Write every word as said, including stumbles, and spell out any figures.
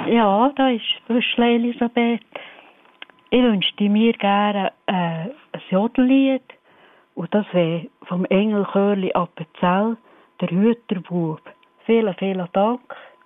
Ja, da ist Büschle Elisabeth. Ich wünschte mir gerne äh, ein Jodellied. Und das wäre vom Engelchörli Appenzell, der Hüterbub. Vielen, vielen Dank.